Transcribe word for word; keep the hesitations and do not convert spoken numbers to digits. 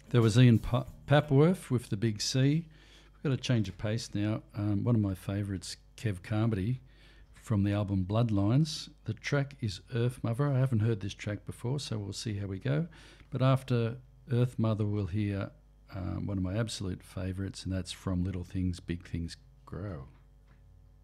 There was Ian Pa- Papworth with the Big C. We've got to change of pace now. Um, one of my favourites, Kev Carmody, from the album Bloodlines. The track is Earth Mother. I haven't heard this track before, so we'll see how we go. But after Earth Mother, we'll hear um, one of my absolute favourites, and that's From Little Things, Big Things Grow.